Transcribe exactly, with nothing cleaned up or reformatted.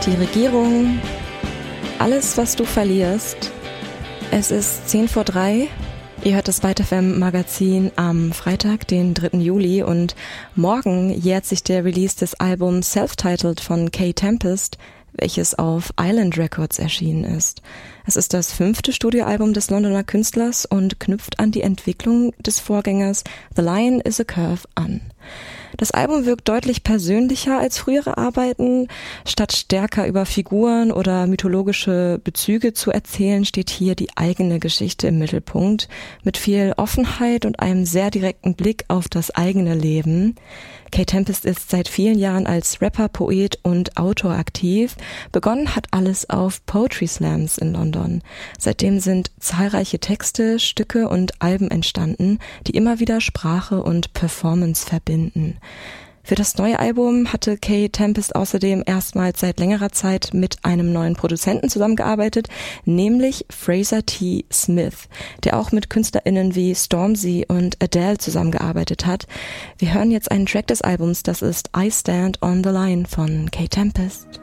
Die Regierung, alles, was du verlierst. Es ist zehn vor drei. Ihr hört das Byte F M Magazin am Freitag, den dritten Juli, und morgen jährt sich der Release des Albums Self-Titled von Kae Tempest, welches auf Island Records erschienen ist. Es ist das fünfte Studioalbum des Londoner Künstlers und knüpft an die Entwicklung des Vorgängers The Lion is a Curve an. Das Album wirkt deutlich persönlicher als frühere Arbeiten. Statt stärker über Figuren oder mythologische Bezüge zu erzählen, steht hier die eigene Geschichte im Mittelpunkt, mit viel Offenheit und einem sehr direkten Blick auf das eigene Leben. Kae Tempest ist seit vielen Jahren als Rapper, Poet und Autor aktiv. Begonnen hat alles auf Poetry Slams in London. Seitdem sind zahlreiche Texte, Stücke und Alben entstanden, die immer wieder Sprache und Performance verbinden. Für das neue Album hatte Kae Tempest außerdem erstmals seit längerer Zeit mit einem neuen Produzenten zusammengearbeitet, nämlich Fraser T. Smith, der auch mit KünstlerInnen wie Stormzy und Adele zusammengearbeitet hat. Wir hören jetzt einen Track des Albums, das ist I Stand on the Line von Kae Tempest.